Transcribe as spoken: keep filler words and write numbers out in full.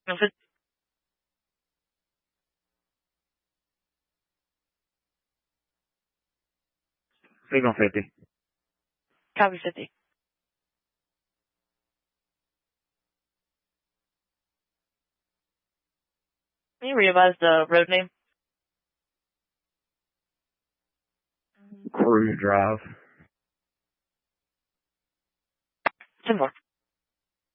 If it's Signal fifty. copy fifty. Can you revise the road name? Cruise Drive. ten four.